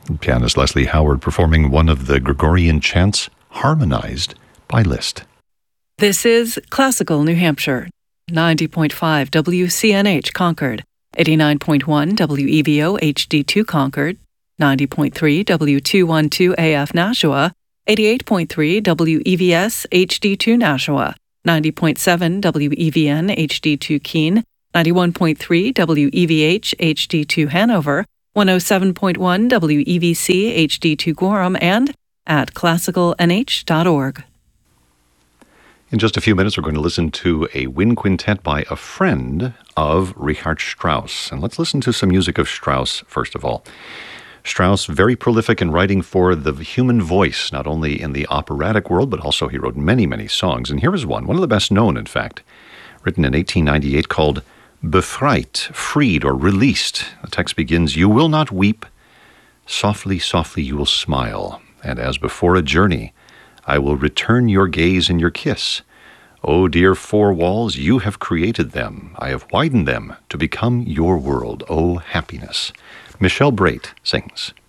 Pianist Leslie Howard performing one of the Gregorian chants harmonized by Liszt. This is Classical New Hampshire, 90.5 WCNH Concord, 89.1 WEVO HD2 Concord, 90.3 W212 AF Nashua, 88.3 WEVS HD2 Nashua, 90.7 WEVN HD2 Keene, 91.3 WEVH HD2 Hanover, 107.1 WEVC HD2 Gorham, and at classicalnh.org. In just a few minutes, we're going to listen to a wind quintet by a friend of Richard Strauss. And let's listen to some music of Strauss, first of all. Strauss, very prolific in writing for the human voice, not only in the operatic world, but also he wrote many, many songs. And here is one of the best known, in fact, written in 1898 called Befreit, freed or released. The text begins, "You will not weep, softly, softly you will smile, and as before a journey, I will return your gaze and your kiss. Oh, dear four walls, you have created them. I have widened them to become your world. Oh, happiness." Michel Breit sings.